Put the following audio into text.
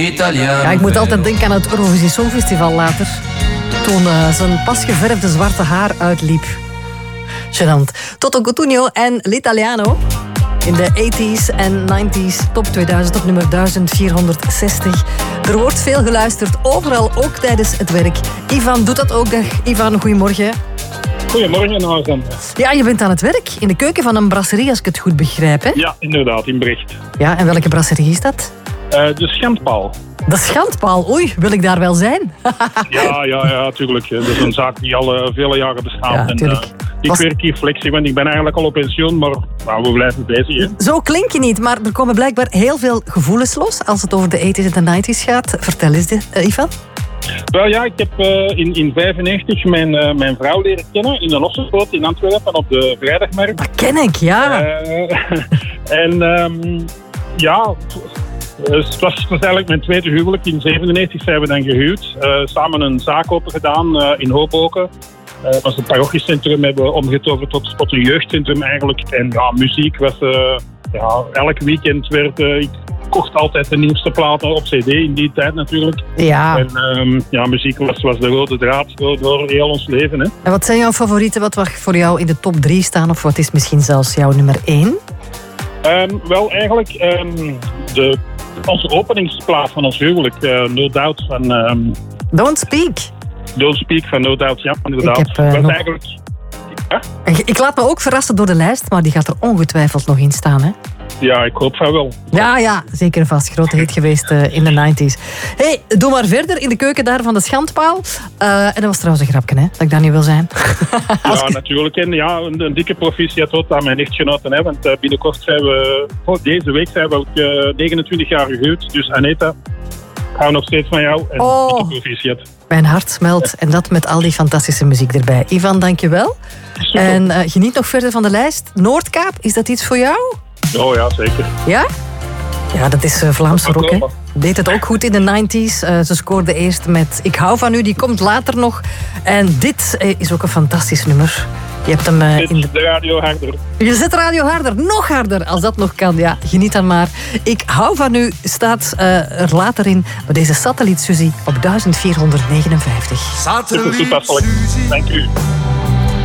Italiano. Ja, ik moet altijd denken aan het Eurovisie Songfestival later. Toen zijn pas geverfde zwarte haar uitliep. Gênant. Toto Cutugno en L'Italiano. In de 80s en 90s, top 2000, op nummer 1460. Er wordt veel geluisterd, overal, ook tijdens het werk. Ivan doet dat ook. Dag Ivan, goedemorgen. Goedemorgen, Arjan. Ja, je bent aan het werk in de keuken van een brasserie, als ik het goed begrijp, hè? Ja, inderdaad, in Brecht. Ja, en welke brasserie is dat? De Schandpaal. De Schandpaal, oei, wil ik daar wel zijn? Ja, tuurlijk. Dat is een zaak die al vele jaren bestaat. Ja, tuurlijk. Ik werk hier flexie, want ik ben eigenlijk al op pensioen, maar we blijven bezig. Hè. Zo klink je niet, maar er komen blijkbaar heel veel gevoelens los als het over de 80s en de 90s gaat. Vertel eens, Ivan. Wel ja, ik heb in 1995 mijn vrouw leren kennen in een Ossenpoort in Antwerpen op de vrijdagmarkt. Dat ken ik, ja. Het was eigenlijk mijn tweede huwelijk. In 1997 zijn we dan gehuwd. Samen een zaak open gedaan in Hoboken. Het was een parochiecentrum, hebben we omgetoverd tot een jeugdcentrum eigenlijk. En ja, muziek was... elk weekend werd... ik kocht altijd de nieuwste platen op cd in die tijd natuurlijk. Ja. En muziek was de rode draad door heel ons leven. Hè. En wat zijn jouw favorieten? Wat mag voor jou in de top 3 staan? Of wat is misschien zelfs jouw nummer 1? Wel, eigenlijk onze openingsplaat van ons huwelijk, No Doubt van... Don't Speak. Don't Speak van No Doubt, ja, inderdaad. Eigenlijk... Ja? Ik laat me ook verrassen door de lijst, maar die gaat er ongetwijfeld nog in staan, hè? Ja, ik hoop van wel. Ja, zeker en vast. Grote hit geweest in de 90s. Hey, doe maar verder in de keuken daar van de Schandpaal. En dat was trouwens een grapje, hè, dat ik daar niet wil zijn. Ja, natuurlijk. En ja, een dikke proficiat aan mijn echtgenoten. Hè, want binnenkort zijn we... deze week zijn we ook 29 jaar gehuwd. Dus Aneta, ik hou nog steeds van jou. En dikke proficiat. Mijn hart smelt. En dat met al die fantastische muziek erbij. Ivan, dank je wel. Super. En geniet nog verder van de lijst. Noordkaap, is dat iets voor jou? Oh ja, zeker. Ja? Ja, dat is Vlaamse rock, hè. Deed het ook goed in de 90s. Ze scoorde eerst met Ik hou van u, die komt later nog. En dit is ook een fantastisch nummer. Je hebt hem de radio harder. Je zet de radio harder, nog harder, als dat nog kan. Ja, geniet dan maar. Ik hou van u staat er later in bij deze Satelliet Suzy op 1459. Super toepasselijk. Dank u.